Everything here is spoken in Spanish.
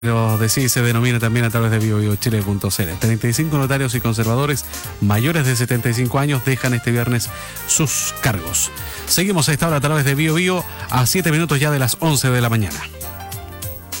Lo decide y se denomina también a través de biochile.cl. 35 notarios y conservadores mayores de 75 años dejan este viernes sus cargos. Seguimos a esta hora a través de Bio a 7 minutos ya de las 11 de la mañana.